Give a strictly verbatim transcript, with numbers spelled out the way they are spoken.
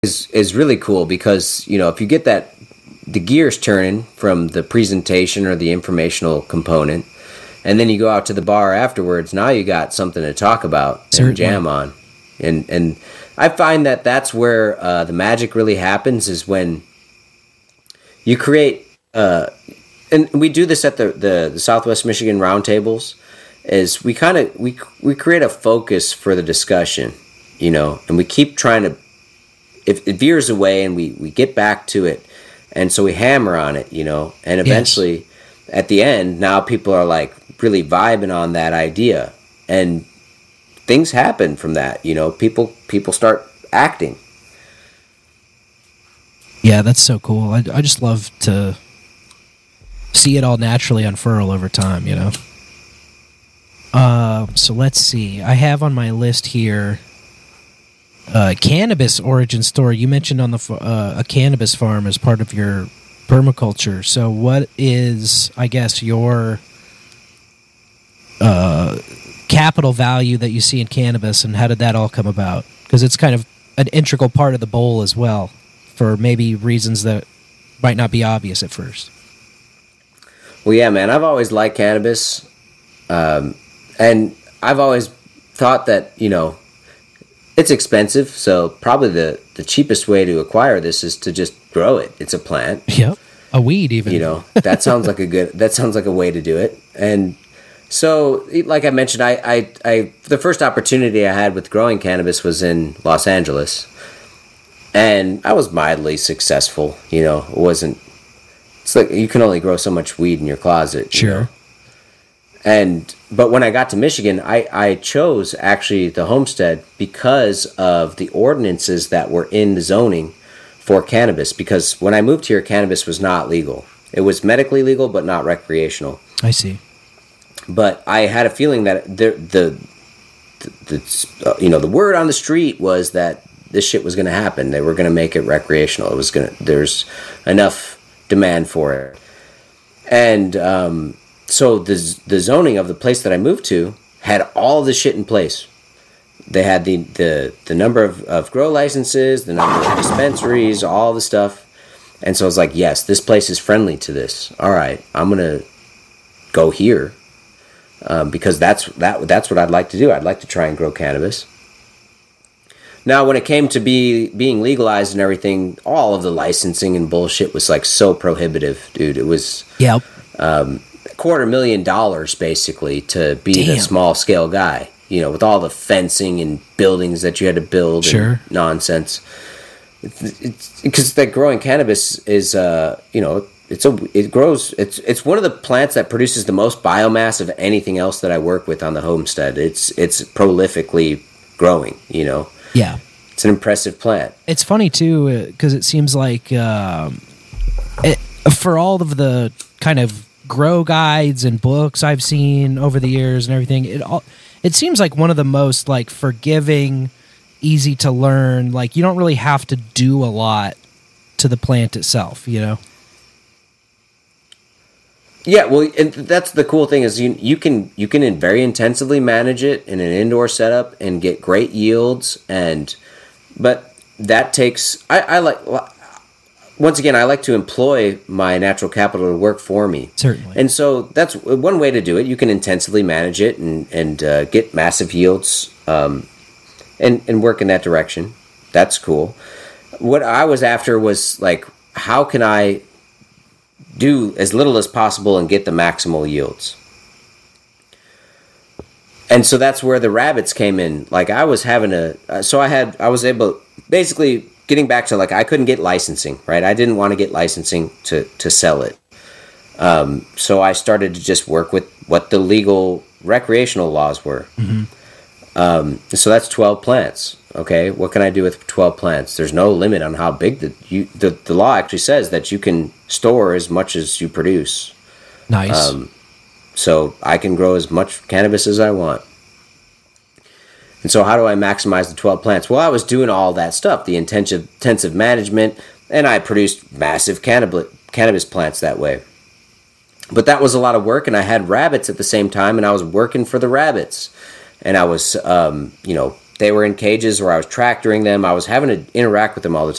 is is really cool because, you know, if you get that the gears turning from the presentation or the informational component, and then you go out to the bar afterwards, now you got something to talk about and Certainly. jam on. And and I find that that's where uh, the magic really happens, is when you create, uh, and we do this at the, the, the Southwest Michigan roundtables, is we kind of, we we create a focus for the discussion, you know, and we keep trying to, if it veers away and we, we get back to it, and so we hammer on it, you know, and eventually yes. at the end, now people are like really vibing on that idea, and things happen from that, you know, people people start acting. Yeah, that's so cool. I, I just love to see it all naturally unfurl over time, you know. Uh, so let's see. I have on my list here uh, cannabis origin story. You mentioned on the uh, a cannabis farm as part of your permaculture. So what is, I guess, your uh, capital value that you see in cannabis, and how did that all come about? Because it's kind of an integral part of the bowl as well, for maybe reasons that might not be obvious at first. Well, yeah, man, I've always liked cannabis. Um, and I've always thought that, you know, it's expensive. So probably the, the cheapest way to acquire this is to just grow it. It's a plant. Yep. A weed even. You know, that sounds like a good, that sounds like a way to do it. And so, like I mentioned, I, I, I, the first opportunity I had with growing cannabis was in Los Angeles. And I was mildly successful, you know, it wasn't, it's like you can only grow so much weed in your closet. Sure. You know? And, but when I got to Michigan, I, I chose actually the homestead because of the ordinances that were in the zoning for cannabis. Because when I moved here, cannabis was not legal. It was medically legal, but not recreational. I see. But I had a feeling that the, the, the, the uh, you know, the word on the street was that this shit was going to happen. They were going to make it recreational. It was going to, there's enough demand for it. And um, so the the zoning of the place that I moved to had all the shit in place. They had the, the, the number of, of grow licenses, the number of dispensaries, all the stuff. And so I was like, yes, this place is friendly to this. All right, I'm going to go here um, because that's that that's what I'd like to do. I'd like to try and grow cannabis. Now, when it came to be being legalized and everything, all of the licensing and bullshit was like so prohibitive, dude. It was yep. um, a quarter million dollars basically to be Damn. the small scale guy, you know, with all the fencing and buildings that you had to build sure. and nonsense. It's because that growing cannabis is, uh, you know, it's a it grows. It's it's one of the plants that produces the most biomass of anything else that I work with on the homestead. It's it's prolifically growing, you know. Yeah. It's an impressive plant. It's funny, too, because it seems like um, it, for all of the kind of grow guides and books I've seen over the years and everything, it all, it seems like one of the most like forgiving, easy to learn. Like, you don't really have to do a lot to the plant itself, you know? Yeah, well, and that's the cool thing is you you can you can very intensively manage it in an indoor setup and get great yields, and but that takes I, I like once again I like to employ my natural capital to work for me. Certainly, and so that's one way to do it. You can intensively manage it and and uh, get massive yields, um, and and work in that direction. That's cool. What I was after was like, how can I do as little as possible and get the maximal yields? And so that's where the rabbits came in. Like I was having a, uh, so I had, I was able, basically getting back to like, I couldn't get licensing, right? I didn't want to get licensing to, to sell it. Um, so I started to just work with what the legal recreational laws were. Mm-hmm. Um, so that's twelve plants. Okay, what can I do with twelve plants? There's no limit on how big the you, the the law actually says that you can store as much as you produce. Nice. Um, so I can grow as much cannabis as I want. And so how do I maximize the twelve plants? Well, I was doing all that stuff, the intensive intensive management, and I produced massive cannabis cannabis plants that way. But that was a lot of work, and I had rabbits at the same time, and I was working for the rabbits. And I was, um, you know, they were in cages where I was tractoring them. I was having to interact with them all the